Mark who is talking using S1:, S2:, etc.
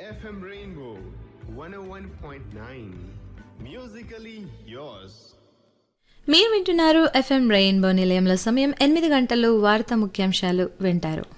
S1: FM Rainbow 101.9. Musically yours.
S2: మీరు వింటున్నారు FM rainbow నిలయంలో సమయం 8 గంటలు వార్తా ముఖ్యాంశాలు వింటారు.